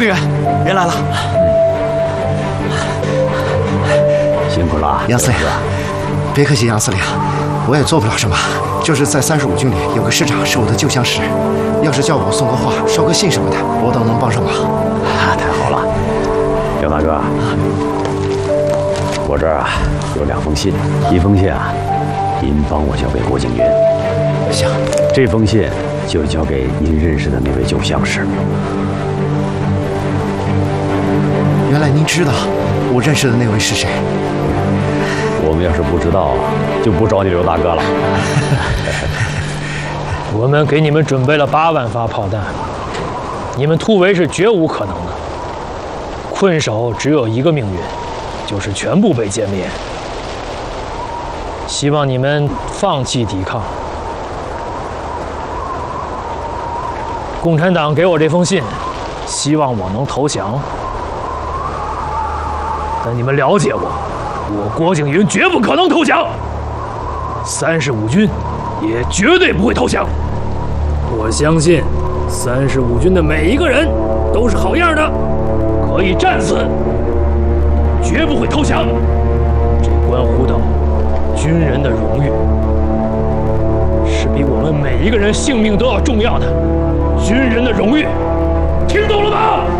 令员，人来了。 辛苦了， 杨司令。别客气，杨司令，我也做不了什么。就是在35军里有个师长是我的旧相识，要是叫我送个话、捎个信什么的，我都能帮上忙。 太好了，杨大哥，我这儿有2封信，一封信您帮我交给郭景云。 行， 这封信就是交给您认识的那位旧相识。 原来您知道我认识的那位是谁？ 我们要是不知道，就不找你刘大哥了。 我们给你们准备了8万发炮弹，你们突围是绝无可能的。困守只有一个命运，就是全部被歼灭。希望你们放弃抵抗。共产党给我这封信，希望我能投降。但你们了解我郭景云绝不可能投降，35军也绝对不会投降。我相信35军的每一个人都是好样的，可以战死，绝不会投降。这关乎到军人的荣誉，是比我们每一个人性命都要重要的。军人的荣誉，听懂了吗？